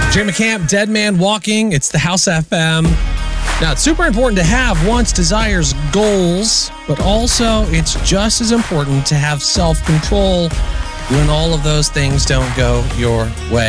Jay McCamp, Dead Man Walking. It's the House FM. Now, it's super important to have wants, desires, goals, but also it's just as important to have self-control when all of those things don't go your way.